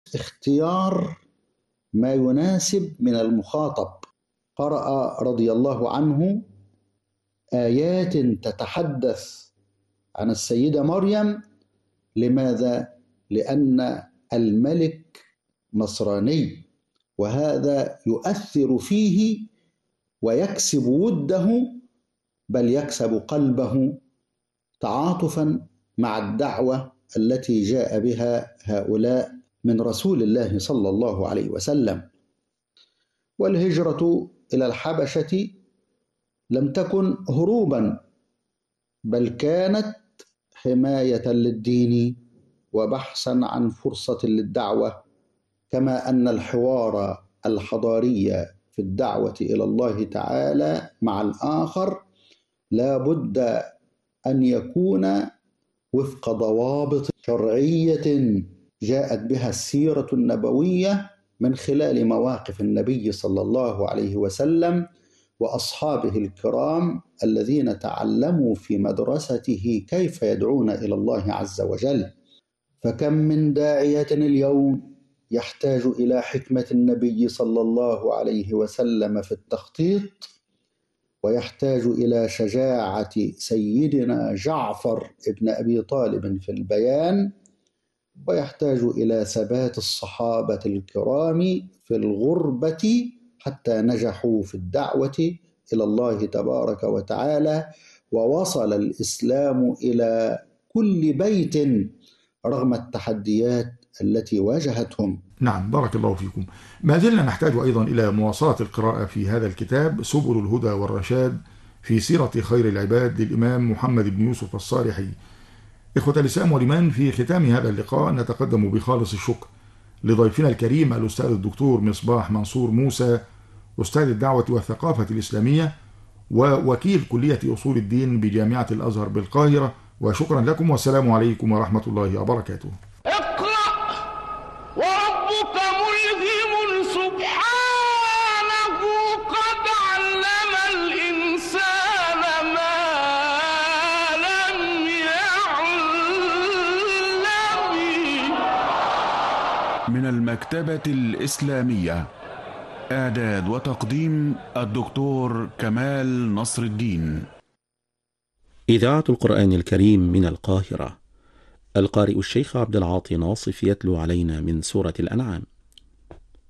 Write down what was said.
اختيار ما يناسب من المخاطب. قرأ رضي الله عنه آيات تتحدث عن السيدة مريم. لماذا؟ لأن الملك نصراني، وهذا يؤثر فيه ويكسب وده، بل يكسب قلبه تعاطفا مع الدعوة التي جاء بها هؤلاء من رسول الله صلى الله عليه وسلم. والهجرة إلى الحبشة لم تكن هروبا، بل كانت حماية للدين وبحثا عن فرصة للدعوة، كما أن الحوار الحضاري في الدعوة إلى الله تعالى مع الآخر لا بد أن يكون وفق ضوابط شرعية جاءت بها السيرة النبوية من خلال مواقف النبي صلى الله عليه وسلم وأصحابه الكرام الذين تعلموا في مدرسته كيف يدعون إلى الله عز وجل. فكم من داعية اليوم يحتاج إلى حكمة النبي صلى الله عليه وسلم في التخطيط، ويحتاج إلى شجاعة سيدنا جعفر ابن أبي طالب في البيان، ويحتاج إلى ثبات الصحابة الكرام في الغربة حتى نجحوا في الدعوة إلى الله تبارك وتعالى، ووصل الإسلام إلى كل بيت رغم التحديات التي واجهتهم. نعم، بارك الله فيكم. ما زلنا نحتاج أيضا إلى مواصلة القراءة في هذا الكتاب سبل الهدى والرشاد في سيرة خير العباد للإمام محمد بن يوسف الصالحي. إخوة الإسلام والإيمان، في ختام هذا اللقاء نتقدم بخالص الشكر لضيفنا الكريم الأستاذ الدكتور مصباح منصور موسى، أستاذ الدعوة والثقافة الإسلامية ووكيل كلية أصول الدين بجامعة الأزهر بالقاهرة. وشكرا لكم، والسلام عليكم ورحمة الله وبركاته. اقرأ وربك ملهم سبحانه قد علم الإنسان ما لم يعلم. من المكتبة الإسلامية، إعداد وتقديم الدكتور كمال نصر الدين. إذاعة القرآن الكريم من القاهرة. القارئ الشيخ عبد العاطي ناصف يتلو علينا من سورة الأنعام.